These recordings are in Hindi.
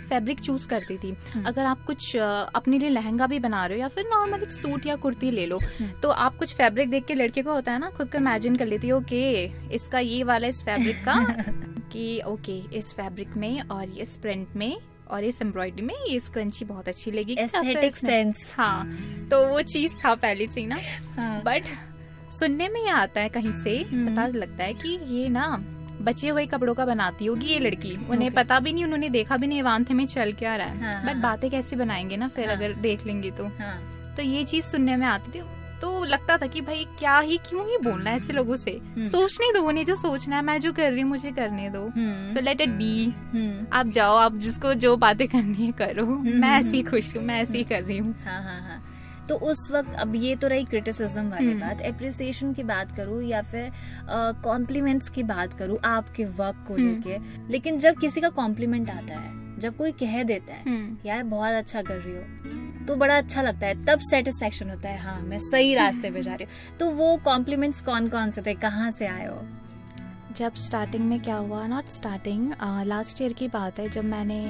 फैब्रिक चूज करती थी। अगर आप कुछ अपने लिए लहंगा भी बना रहे हो या फिर नॉर्मल एक सूट या कुर्ती ले लो, तो आप कुछ फैब्रिक देख के लड़के को होता है ना, खुद को इमेजिन कर लेती है, ओके इसका ये वाला इस फैब्रिक का कि ओके इस फैब्रिक में और इस प्रिंट में और इस एम्ब्रॉयडरी में ये स्क्रंची बहुत अच्छी लगेगी, एस्थेटिक सेंस। हाँ, तो वो चीज था पहले से ही ना। बट सुनने में ये आता है कहीं से, पता लगता है कि ये ना बचे हुए कपड़ों का बनाती होगी ये लड़की, उन्हें पता भी नहीं, उन्होंने देखा भी नहीं वांथे में चल क्या रहा है। बट बातें कैसे बनाएंगे ना फिर अगर देख लेंगे तो ये चीज सुनने में आती थी। तो लगता था कि भाई क्या ही क्यों ही बोलना है ऐसे लोगों से, सोचने दो, उन्हें जो सोचना है, मैं जो कर रही हूँ मुझे करने दो, सो लेट इट बी। आप जाओ, आप जिसको जो बातें करनी है करो, मैं ऐसी खुश हूँ, मैं ऐसी कर रही हूँ। हाँ। तो उस वक्त, अब ये तो रही क्रिटिसिज्म वाली बात, एप्रिसिएशन की बात करूँ या फिर कॉम्प्लीमेंट्स की बात करूँ आपके वर्क को लेके, लेकिन जब किसी का कॉम्प्लीमेंट आता है, जब कोई कह देता है यार बहुत अच्छा कर रही हो, तो बड़ा अच्छा लगता है, तब सेटिस्फेक्शन होता है, हाँ मैं सही रास्ते पे जा रही हूँ। तो वो कॉम्प्लीमेंट्स कौन कौन से थे, कहाँ से आए हो? जब स्टार्टिंग में क्या हुआ, नॉट स्टार्टिंग, लास्ट ईयर की बात है, जब मैंने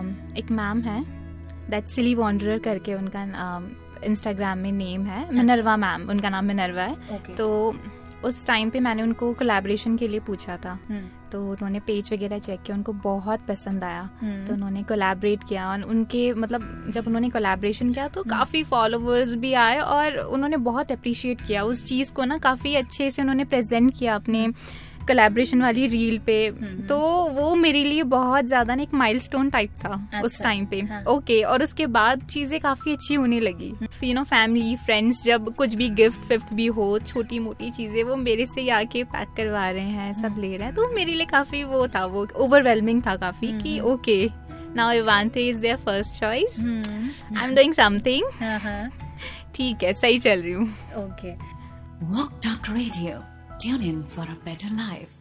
एक मैम है दैट सिली वॉन्डरर करके उनका इंस्टाग्राम में नेम है, मिनर्वा मैम, उनका नाम मिनर्वा है। तो उस टाइम पे मैंने उनको कोलैबोरेशन के लिए पूछा था, तो उन्होंने पेज वगैरह चेक किया, उनको बहुत पसंद आया, तो उन्होंने कोलैबोरेट किया। और उनके मतलब जब उन्होंने कोलैबोरेशन किया तो काफी फॉलोवर्स भी आए और उन्होंने बहुत अप्रिशिएट किया उस चीज को ना, काफी अच्छे से उन्होंने प्रेजेंट किया अपने कोलैबोरेशन वाली रील पे। तो वो मेरे लिए बहुत ज्यादा ना एक माइलस्टोन टाइप था उस टाइम पे। ओके, और उसके बाद चीजें काफी अच्छी होने लगी। यू नो, फैमिली फ्रेंड्स जब कुछ भी गिफ्ट भी हो, छोटी मोटी चीजें वो मेरे से आके पैक करवा रहे हैं, सब ले रहे हैं, तो मेरे लिए काफी वो था, वो ओवरवेलमिंग था काफी कि okay now इवांते is there first choice, I am doing something, ठीक है सही चल रही हूँ। Okay, Walk Talk Radio. Tune in for a better life.